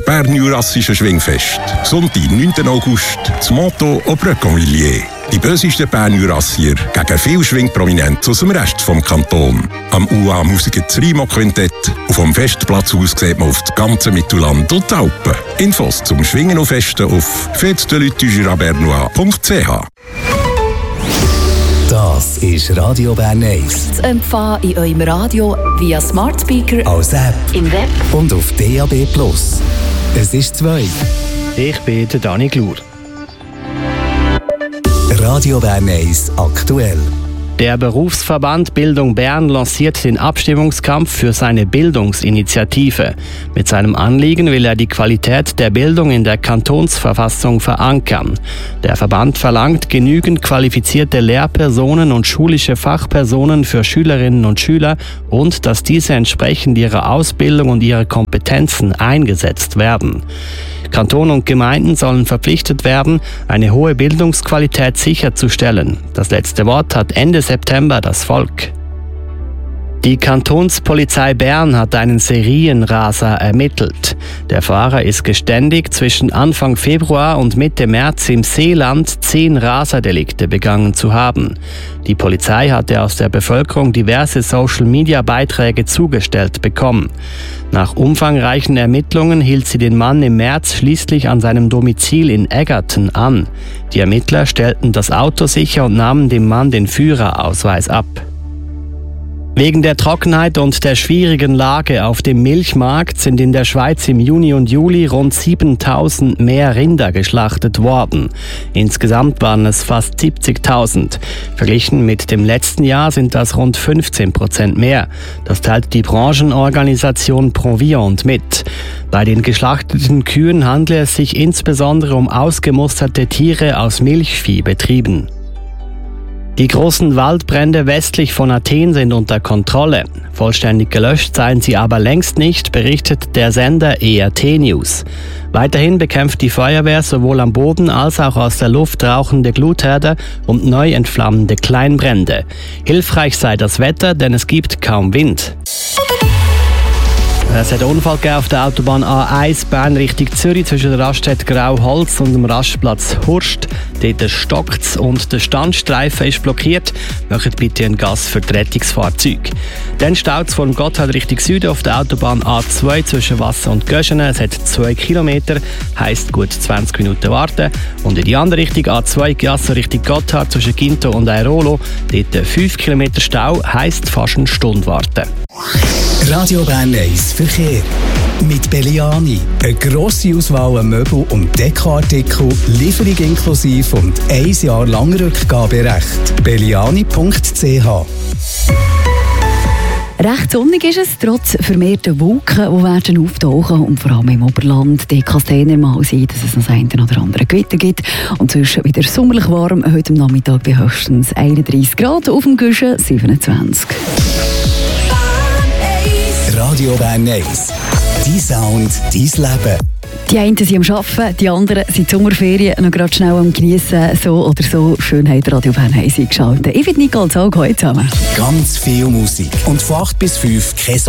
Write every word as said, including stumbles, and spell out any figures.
das Bernjurassische Schwingfest. Sonntag, neunten August, das Motto au Brecconvilliers. Die bösesten Bernjurassier gegen viel Schwingprominenz aus dem Rest vom Kanton. Am U A Musiker Rimo Quintett und vom Festplatz aus sieht man auf das ganze Mittelland und die Alpen. Infos zum Schwingen und Festen auf fete de lutte du jura bernois punkt c h. Das ist Radio Bern eins. Zu empfangen in eurem Radio via Smart Speaker, als App, im Web und auf D A B plus. Es ist zwei. Ich bin der Dani Glur. Radio Bern eins aktuell. Der Berufsverband Bildung Bern lanciert den Abstimmungskampf für seine Bildungsinitiative. Mit seinem Anliegen will er die Qualität der Bildung in der Kantonsverfassung verankern. Der Verband verlangt genügend qualifizierte Lehrpersonen und schulische Fachpersonen für Schülerinnen und Schüler und dass diese entsprechend ihrer Ausbildung und ihrer Kompetenzen eingesetzt werden. Kanton und Gemeinden sollen verpflichtet werden, eine hohe Bildungsqualität sicherzustellen. Das letzte Wort hat Ende September das Volk. Die Kantonspolizei Bern hat einen Serienraser ermittelt. Der Fahrer ist geständig, zwischen Anfang Februar und Mitte März im Seeland zehn Raserdelikte begangen zu haben. Die Polizei hatte aus der Bevölkerung diverse Social-Media-Beiträge zugestellt bekommen. Nach umfangreichen Ermittlungen hielt sie den Mann im März schließlich an seinem Domizil in Egerton an. Die Ermittler stellten das Auto sicher und nahmen dem Mann den Führerausweis ab. Wegen der Trockenheit und der schwierigen Lage auf dem Milchmarkt sind in der Schweiz im Juni und Juli rund siebentausend mehr Rinder geschlachtet worden. Insgesamt waren es fast siebzigtausend. Verglichen mit dem letzten Jahr sind das rund fünfzehn Prozent mehr. Das teilt die Branchenorganisation Proviant mit. Bei den geschlachteten Kühen handelt es sich insbesondere um ausgemusterte Tiere aus Milchviehbetrieben. Die großen Waldbrände westlich von Athen sind unter Kontrolle. Vollständig gelöscht seien sie aber längst nicht, berichtet der Sender E R T News. Weiterhin bekämpft die Feuerwehr sowohl am Boden als auch aus der Luft rauchende Glutherde und neu entflammende Kleinbrände. Hilfreich sei das Wetter, denn es gibt kaum Wind. Es hat einen Unfall gegeben auf der Autobahn A eins Bern Richtung Zürich zwischen der Raststätte Grauholz und dem Rastplatz Hurst. Dort stockt es und der Standstreifen ist blockiert. Macht bitte einen Gas für die Rettungsfahrzeuge. Dann staut es von Gotthard Richtung Süden auf der Autobahn A zwei zwischen Wasser und Göschenen. Es hat zwei Kilometer, heisst gut zwanzig Minuten warten. Und in die andere Richtung A zwei Giasso Richtung Gotthard zwischen Ginto und Airolo. Dort fünf Kilometer Stau, heisst fast eine Stunde warten. Radio Bern eins Verkehr. Mit Belliani. Eine grosse Auswahl an Möbel- und Dekoartikel, Lieferung inklusive und ein Jahr lang Rückgaberecht. belliani punkt c h. Recht sonnig ist es, trotz vermehrter Wolken, die werden auftauchen und vor allem im Oberland. Die kann es dann mal sein, dass es noch ein oder andere Gewitter gibt. Und sonst wieder sommerlich warm, heute am Nachmittag bei höchstens einunddreissig Grad, auf dem Güschen siebenundzwanzig. Radio Bern eins. Dein Sound, dein Leben. Die einen sind am Arbeiten, die anderen sind die Sommerferien noch gerade schnell am Geniessen. So oder so, schön hat Radio Bern eins eingeschaltet. Ich bin Nicole Zaug, heute zusammen. Ganz viel Musik und von acht bis fünf kein